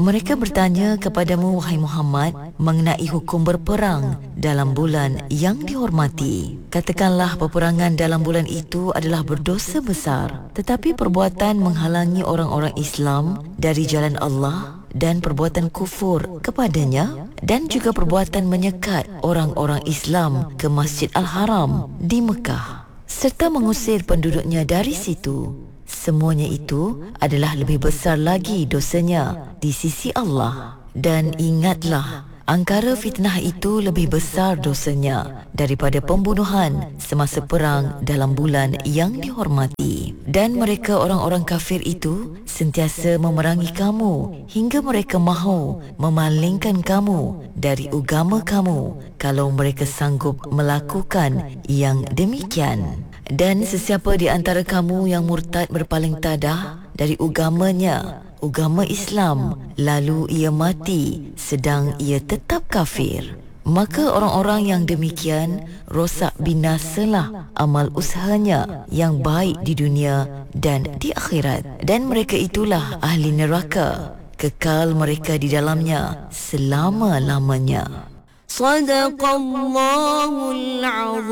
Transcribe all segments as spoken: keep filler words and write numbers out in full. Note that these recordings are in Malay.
Mereka bertanya kepadamu, wahai Muhammad, mengenai hukum berperang dalam bulan yang dihormati. Katakanlah, peperangan dalam bulan itu adalah berdosa besar, tetapi perbuatan menghalangi orang-orang Islam dari jalan Allah dan perbuatan kufur kepadanya, dan juga perbuatan menyekat orang-orang Islam ke Masjid Al-Haram di Mekah serta mengusir penduduknya dari situ, semuanya itu adalah lebih besar lagi dosanya di sisi Allah. Dan ingatlah, angkara fitnah itu lebih besar dosanya daripada pembunuhan semasa perang dalam bulan yang dihormati. Dan mereka orang-orang kafir itu sentiasa memerangi kamu hingga mereka mahu memalingkan kamu dari agama kamu kalau mereka sanggup melakukan yang demikian. Dan sesiapa di antara kamu yang murtad berpaling tadah dari agamanya, agama Islam, lalu ia mati sedang ia tetap kafir, maka orang-orang yang demikian rosak binasalah amal usahanya yang baik di dunia dan di akhirat. Dan mereka itulah ahli neraka, kekal mereka di dalamnya selama-lamanya. Sadaqallahul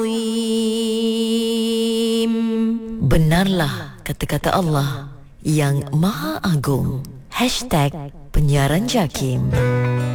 Azim. Benarlah kata-kata Allah yang Maha Agung. Hashtag Penyiaran Jakim.